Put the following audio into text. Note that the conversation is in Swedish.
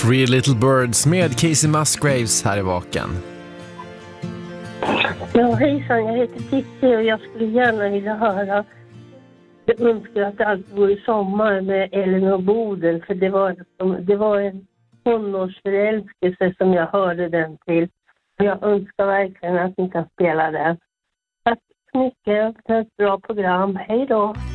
Three Little Birds med Casey Musgraves här i Vaken. Ja, hejsan, jag heter Titti och jag skulle gärna vilja höra. Jag önskar att det alltid vore sommar med Ellen och Bodil, för det var en tonårsförälskelse som jag hörde den till. Jag önskar verkligen att ni kan spela den. Tack så mycket för ett bra program. Hej då!